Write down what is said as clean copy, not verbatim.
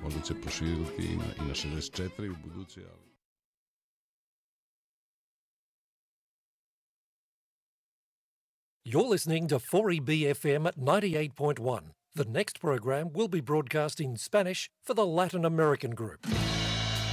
Valjda će proširiti i na 64 u buduće, ali... You're listening to 4EB-FM at 98.1. The next program will be broadcast in Spanish for the Latin American group.